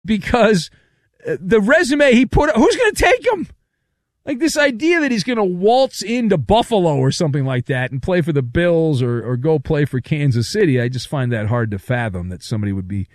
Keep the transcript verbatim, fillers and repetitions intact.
because the resume he put, who's going to take him? Like this idea that he's going to waltz into Buffalo or something like that and play for the Bills or, or go play for Kansas City, I just find that hard to fathom that somebody would be